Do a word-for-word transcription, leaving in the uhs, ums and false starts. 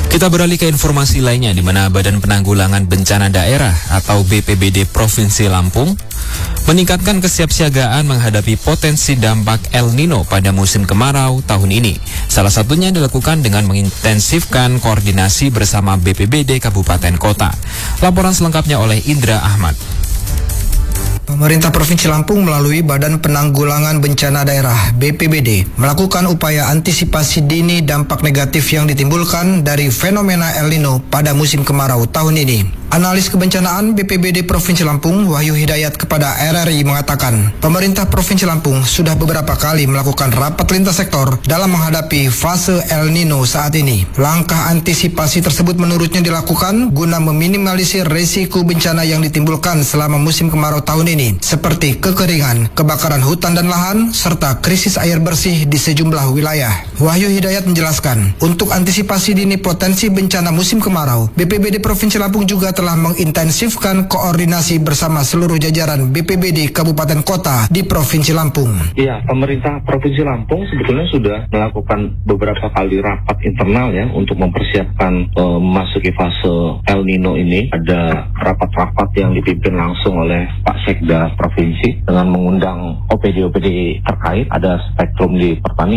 Kita beralih ke informasi lainnya, di mana Badan Penanggulangan Bencana Daerah atau B P B D Provinsi Lampung meningkatkan kesiapsiagaan menghadapi potensi dampak El Nino pada musim kemarau tahun ini. Salah satunya dilakukan dengan mengintensifkan koordinasi bersama B P B D Kabupaten Kota. Laporan selengkapnya oleh Indra Ahmad. Pemerintah Provinsi Lampung melalui Badan Penanggulangan Bencana Daerah B P B D melakukan upaya antisipasi dini dampak negatif yang ditimbulkan dari fenomena El Nino pada musim kemarau tahun ini. Analis kebencanaan B P B D Provinsi Lampung, Wahyu Hidayat kepada R R I mengatakan, pemerintah Provinsi Lampung sudah beberapa kali melakukan rapat lintas sektor dalam menghadapi fase El Nino saat ini. Langkah antisipasi tersebut menurutnya dilakukan guna meminimalisir risiko bencana yang ditimbulkan selama musim kemarau tahun ini, seperti kekeringan, kebakaran hutan dan lahan, serta krisis air bersih di sejumlah wilayah. Wahyu Hidayat menjelaskan, untuk antisipasi dini potensi bencana musim kemarau, B P B D Provinsi Lampung juga telah mengintensifkan koordinasi bersama seluruh jajaran B P B D Kabupaten Kota di Provinsi Lampung. Iya, pemerintah Provinsi Lampung sebetulnya sudah melakukan beberapa kali rapat internal ya untuk mempersiapkan uh, memasuki fase El Nino ini. Ada rapat-rapat yang dipimpin langsung oleh Pak Sekda Provinsi dengan mengundang O P D O P D terkait, ada spektrum di pertanian,